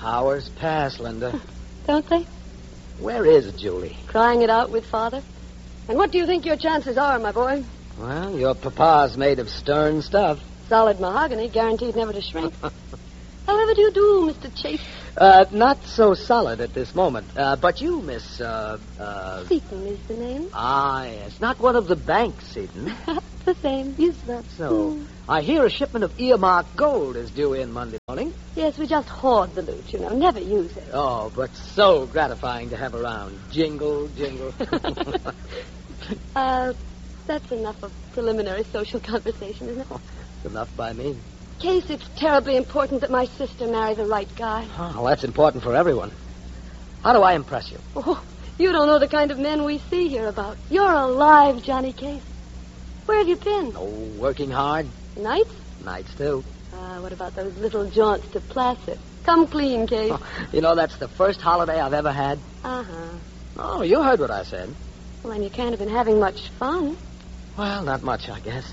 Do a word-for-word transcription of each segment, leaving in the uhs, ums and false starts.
Hours pass, Linda. Don't they? Where is Julie? Crying it out with Father. And what do you think your chances are, my boy? Well, your papa's made of stern stuff. Solid mahogany, guaranteed never to shrink. However do you do, Mister Chase? Uh, not so solid at this moment. Uh, but you, Miss, uh, uh... Seaton is the name. Ah, yes. Not one of the banks, Seaton. The same. Yes, sir. So, mm. I hear a shipment of earmarked gold is due in Monday morning. Yes, we just hoard the loot, you know. Never use it. Oh, but so gratifying to have around. Jingle, jingle. uh, that's enough of preliminary social conversation, isn't it? Oh, enough by me. Case, it's terribly important that my sister marry the right guy. Oh, well, that's important for everyone. How do I impress you? Oh, you don't know the kind of men we see here about. You're alive, Johnny Case. Where have you been? Oh, working hard. Nights? Nights, too. Ah, uh, what about those little jaunts to Placid? Come clean, Case. Oh, you know, that's the first holiday I've ever had. Uh-huh. Oh, you heard what I said. Well, then you can't have been having much fun. Well, not much, I guess.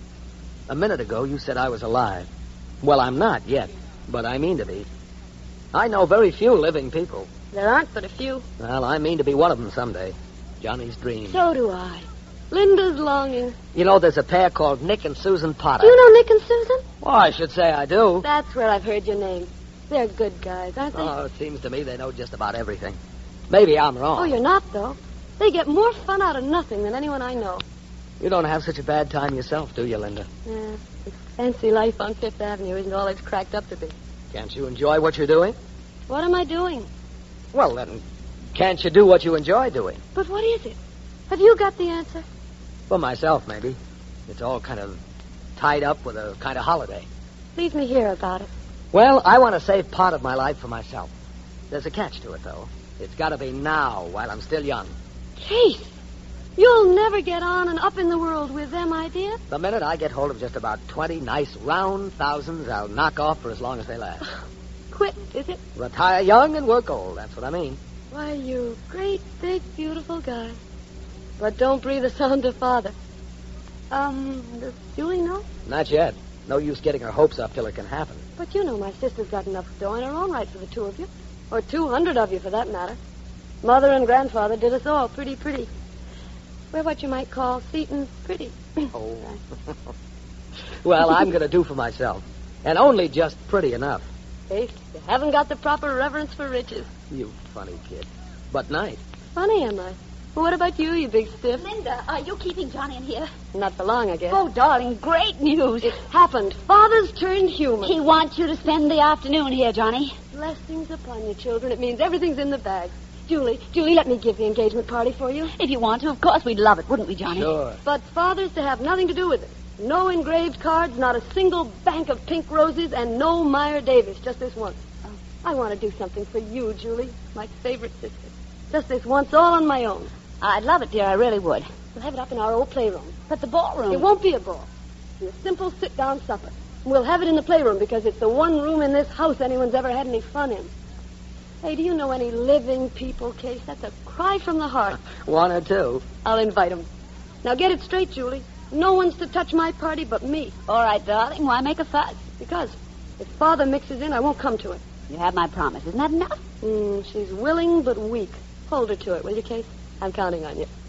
A minute ago, you said I was alive. Well, I'm not yet, but I mean to be. I know very few living people. There aren't but a few. Well, I mean to be one of them someday. Johnny's dream. So do I. Linda's longing. You know, there's a pair called Nick and Susan Potter. Do you know Nick and Susan? Well, I should say I do. That's where I've heard your name. They're good guys, aren't they? Oh, it seems to me they know just about everything. Maybe I'm wrong. Oh, you're not, though. They get more fun out of nothing than anyone I know. You don't have such a bad time yourself, do you, Linda? Yeah. Fancy life on Fifth Avenue isn't all it's cracked up to be. Can't you enjoy what you're doing? What am I doing? Well, then, can't you do what you enjoy doing? But what is it? Have you got the answer? For myself, maybe. It's all kind of tied up with a kind of holiday. Leave me hear about it. Well, I want to save part of my life for myself. There's a catch to it, though. It's got to be now, while I'm still young. Case, you'll never get on and up in the world with them ideas. The minute I get hold of just about twenty nice round thousands, I'll knock off for as long as they last. Quit, is it? Retire young and work old, that's what I mean. Why, you great, big, beautiful guy. But don't breathe a sound to Father. Um, does Julie know? Not yet. No use getting her hopes up till it can happen. But you know my sister's got enough dough in her own right for the two of you. Or two hundred of you, for that matter. Mother and grandfather did us all pretty, pretty. We're what you might call Seaton pretty. Oh. Well, I'm going to do for myself. And only just pretty enough. Hey, you haven't got the proper reverence for riches. You funny kid. But nice. Funny, am I? Well, what about you, you big stiff? Linda, are you keeping Johnny in here? Not for long, I guess. Oh, darling, great news. It happened. Father's turned human. He wants you to spend the afternoon here, Johnny. Blessings upon you, children. It means everything's in the bag. Julie, Julie, let me give the engagement party for you. If you want to, of course, we'd love it, wouldn't we, Johnny? Sure. But Father's to have nothing to do with it. No engraved cards, not a single bank of pink roses, and no Meyer Davis, just this once. Oh. I want to do something for you, Julie, my favorite sister. Just this once, all on my own. I'd love it, dear. I really would. We'll have it up in our old playroom. But the ballroom... It won't be a ball. It'll be a simple sit-down supper. And we'll have it in the playroom because it's the one room in this house anyone's ever had any fun in. Hey, do you know any living people, Case? That's a cry from the heart. One or two. I'll invite them. Now get it straight, Julie. No one's to touch my party but me. All right, darling. Why make a fuss? Because if Father mixes in, I won't come to it. You have my promise. Isn't that enough? Mm, she's willing but weak. Hold her to it, will you, Case? I'm counting on you.